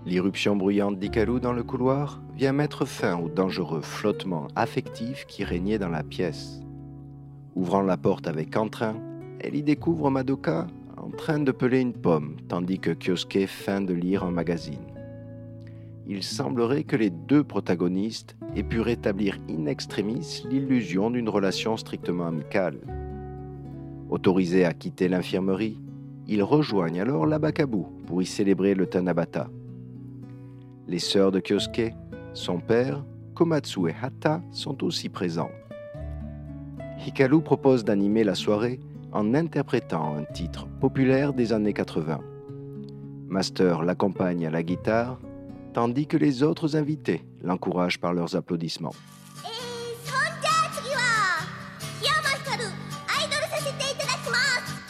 L'irruption bruyante d'Hikaru dans le couloir vient mettre fin au dangereux flottement affectif qui régnait dans la pièce. Ouvrant la porte avec entrain, elle y découvre Madoka en train de peler une pomme, tandis que Kyosuke feint de lire un magazine. Il semblerait que les deux protagonistes aient pu rétablir in extremis l'illusion d'une relation strictement amicale. Autorisés à quitter l'infirmerie, ils rejoignent alors l'Abakabu pour y célébrer le Tanabata. Les sœurs de Kyosuke, son père, Komatsu et Hata sont aussi présents. Hikaru propose d'animer la soirée en interprétant un titre populaire des années 80. Master l'accompagne à la guitare, tandis que les autres invités l'encouragent par leurs applaudissements.